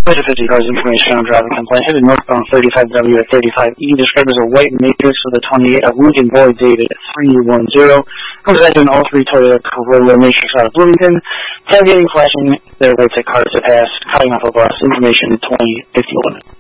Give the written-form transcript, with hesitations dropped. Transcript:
Measure 50 cars information on driving complaint. Headed northbound 35W at 35E. Described as a white Matrix with a 28 of Lincoln Boy dated 310. Representing all three Toyota Corolla Matrix out of Bloomington. Tailgating, flashing their lights at cars to pass. Cutting off a bus. Information 2051.